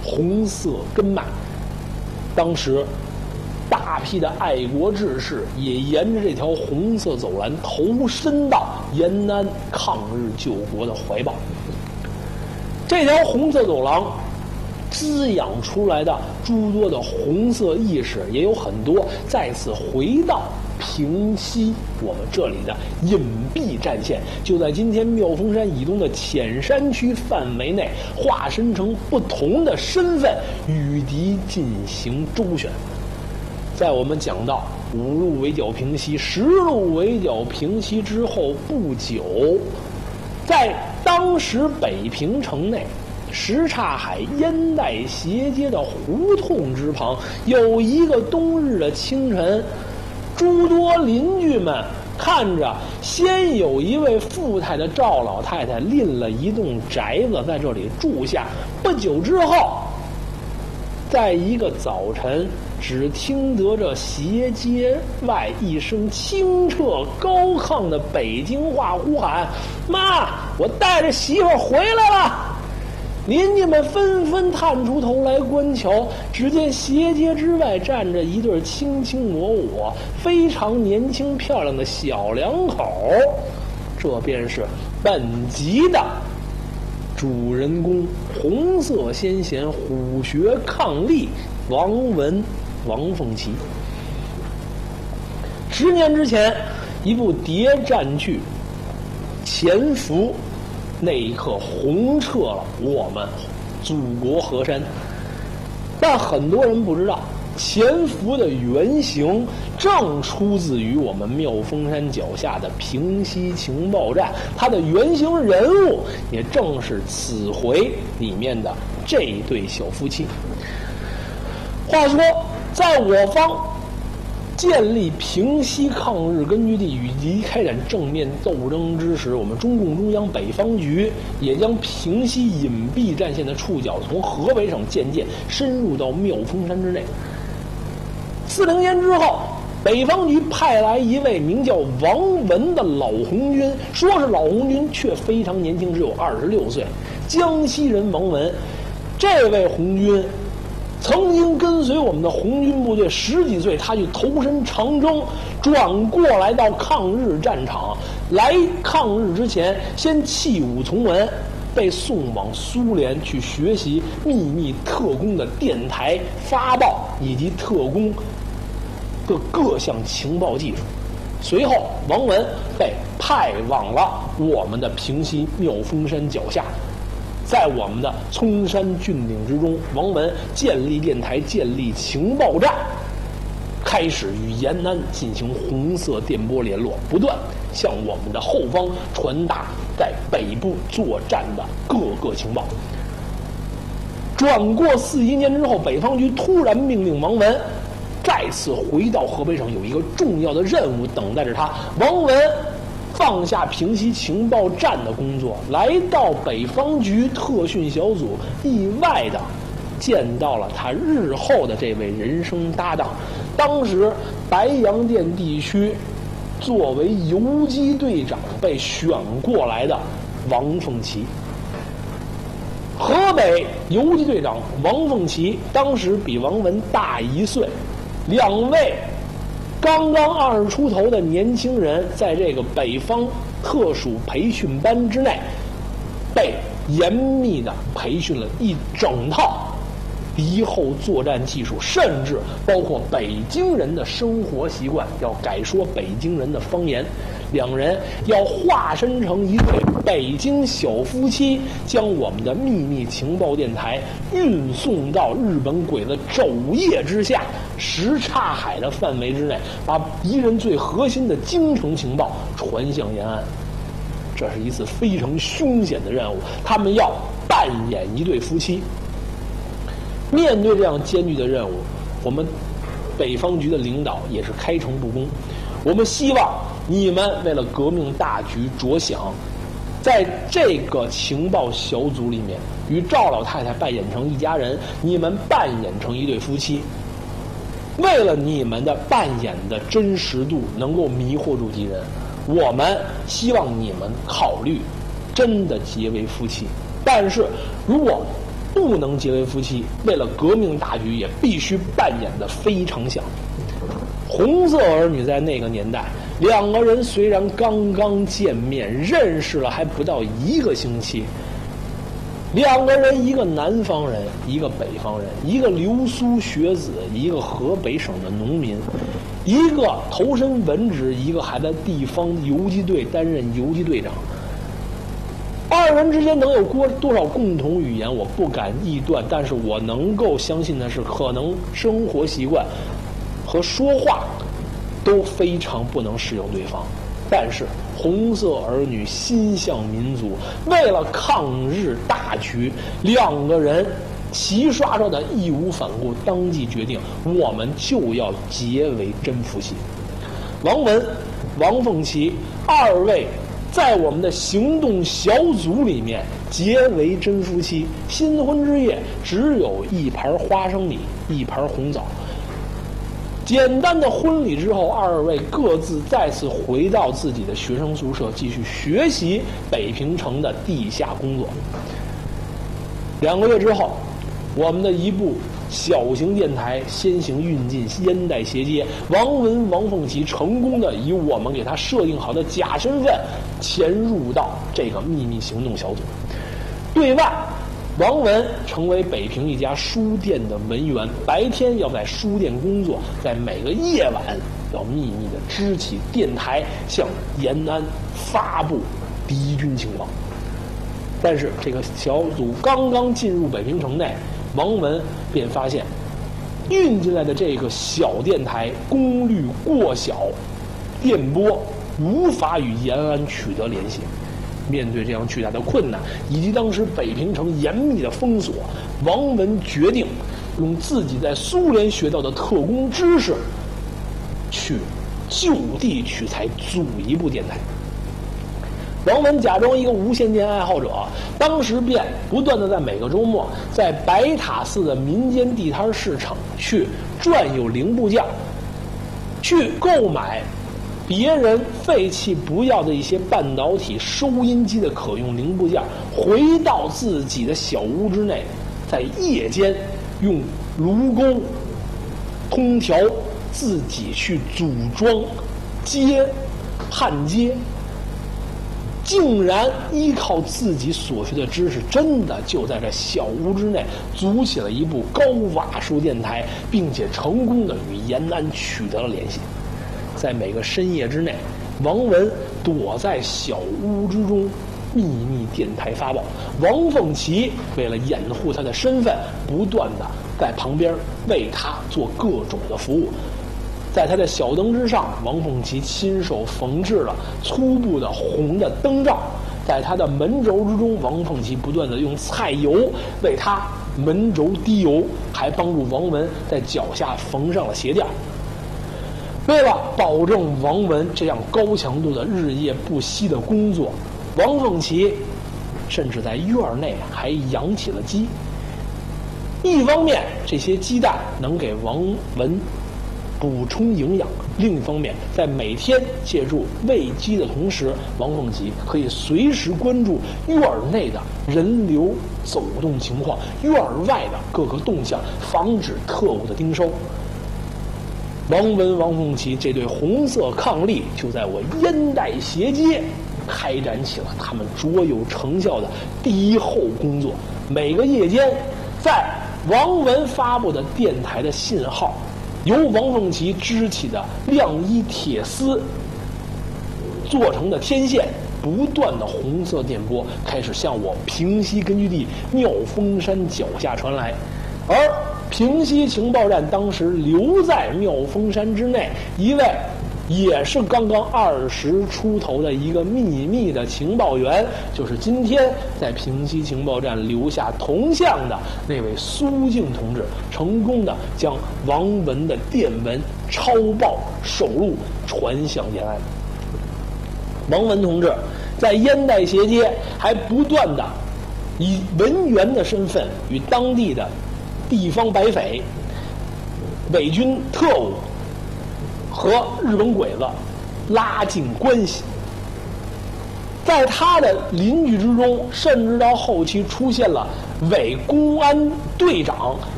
红色根脉。当时大批的爱国志士也沿着这条红色走廊投身到延安抗日救国的怀抱。这条红色走廊滋养出来的诸多的红色意识，也有很多再次回到平西我们这里的隐蔽战线，就在今天妙峰山以东的浅山区范围内，化身成不同的身份与敌进行周旋。在我们讲到5路围剿平西、10路围剿平西之后不久，在当时北平城内什刹海烟袋斜街的胡同之旁，有一个冬日的清晨，诸多邻居们看着先有一位富态的赵老太太另了一栋宅子在这里住下，不久之后，在一个早晨，只听得这斜街外一声清澈高亢的北京话呼喊：“妈，我带着媳妇回来了！”邻居们纷纷探出头来观瞧，只见斜街之外站着一对卿卿我我、非常年轻漂亮的小两口，这便是本集的主人公红色先贤虎穴伉俪王文、王凤岐。10年之前，一部谍战剧《潜伏》那一刻红彻了我们祖国河山，但很多人不知道，潜伏的原型正出自于我们妙峰山脚下的平西情报站，它的原型人物也正是此回里面的这对小夫妻。话说，在我方建立平西抗日根据地与敌开展正面斗争之时，我们中共中央北方局也将平西隐蔽战线的触角从河北省渐渐深入到妙峰山之内。40年之后，北方局派来一位名叫王文的老红军，说是老红军，却非常年轻，只有26岁，江西人王文。这位红军曾经跟随我们的红军部队10几岁，他去投身长征，转过来到抗日战场。来抗日之前，先弃武从文，被送往苏联去学习秘密特工的电台发报以及特工的各项情报技术。随后，王文被派往了我们的平西妙峰山脚下。在我们的葱山峻岭之中，王文建立电台，建立情报站，开始与延安进行红色电波联络，不断向我们的后方传达在北部作战的各个情报。转过41年之后，北方局突然命令王文再次回到河北省，有一个重要的任务等待着他。王文放下平西情报站的工作，来到北方局特训小组，意外的见到了他日后的这位人生搭档，当时白洋淀地区作为游击队长被选过来的王凤岐。河北游击队长王凤岐当时比王文大1岁，两位刚刚20出头的年轻人，在这个北方特殊培训班之内，被严密的培训了一整套敌后作战技术，甚至包括北京人的生活习惯，要改说北京人的方言。两人要化身成一对北京小夫妻，将我们的秘密情报电台运送到日本鬼子肘腋之下什刹海的范围之内，把敌人最核心的京城情报传向延安。这是一次非常凶险的任务，他们要扮演一对夫妻。面对这样艰巨的任务，我们北方局的领导也是开诚布公。我们希望你们为了革命大局着想，在这个情报小组里面，与赵老太太扮演成一家人，你们扮演成一对夫妻。为了你们的扮演的真实度能够迷惑住敌人，我们希望你们考虑真的结为夫妻。但是如果不能结为夫妻，为了革命大局，也必须扮演得非常像。红色儿女在那个年代，两个人虽然刚刚见面，认识了还不到1个星期，两个人，一个南方人，一个北方人，一个留苏学子，一个河北省的农民，一个投身文职，一个还在地方游击队担任游击队长。二人之间能有多少共同语言，我不敢臆断，但是我能够相信的是，可能生活习惯和说话都非常不能适应对方。但是红色儿女心向民族，为了抗日大局，两个人齐刷刷的义无反顾，当即决定我们就要结为真夫妻。王文、王凤岐二位在我们的行动小组里面结为真夫妻，新婚之夜只有一盘花生米，一盘红枣。简单的婚礼之后，二位各自再次回到自己的学生宿舍，继续学习北平城的地下工作。2个月之后，我们的一部小型电台先行运进烟袋斜街，王文、王凤岐成功的以我们给他设定好的假身份潜入到这个秘密行动小组。对外，王文成为北平一家书店的文员，白天要在书店工作，在每个夜晚要秘密的支起电台，向延安发布敌军情报。但是这个小组刚刚进入北平城内，王文便发现运进来的这个小电台功率过小，电波无法与延安取得联系。面对这样巨大的困难，以及当时北平城严密的封锁，王文决定用自己在苏联学到的特工知识，去就地取材组一部电台。王文假装一个无线电爱好者，当时便不断的在每个周末在白塔寺的民间地摊市场去转悠零部件，去购买别人废弃不要的一些半导体收音机的可用零部件，回到自己的小屋之内，在夜间用炉钩、空调自己去组装焊接，竟然依靠自己所学的知识，真的就在这小屋之内组起了一部高瓦数电台，并且成功的与延安取得了联系。在每个深夜之内，王文躲在小屋之中秘密电台发报，王凤岐为了掩护他的身份，不断的在旁边为他做各种的服务。在他的小灯之上，王凤岐亲手缝制了粗布的红的灯罩，在他的门轴之中，王凤岐不断的用菜油为他门轴滴油，还帮助王文在脚下缝上了鞋垫。为了保证王文这样高强度的日夜不息的工作，王凤岐甚至在院内还养起了鸡。一方面，这些鸡蛋能给王文补充营养；另一方面，在每天借助喂鸡的同时，王凤岐可以随时关注院内的人流走动情况，院外的各个动向，防止特务的盯梢。王文、王凤岐这对红色伉俪就在我烟袋斜街开展起了他们卓有成效的第一后工作。每个夜间，在王文发布的电台的信号，由王凤岐织起的亮衣铁丝做成的天线，不断的红色电波开始向我平西根据地妙峰山脚下传来，而平西情报站当时留在妙峰山之内一位也是刚刚20出头的一个秘密的情报员，就是今天在平西情报站留下铜像的那位苏静同志，成功的将王文的电文抄报手录传向延安。王文同志在烟袋斜街还不断的以文员的身份与当地的地方白匪、伪军特务和日本鬼子拉近关系。在他的邻居之中，甚至到后期出现了伪公安队长